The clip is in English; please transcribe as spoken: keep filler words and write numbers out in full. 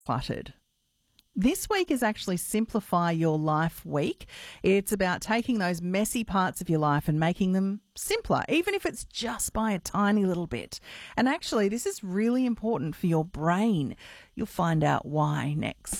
cluttered. This week is actually Simplify Your Life Week. It's about taking those messy parts of your life and making them simpler, even if it's just by a tiny little bit. And actually, this is really important for your brain. You'll find out why next.